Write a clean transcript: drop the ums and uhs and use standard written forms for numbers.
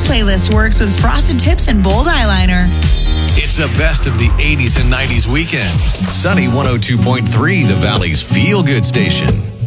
playlist works with frosted tips and bold eyeliner. It's a best of the 80s and 90s weekend. Sunny 102.3, the Valley's feel-good station.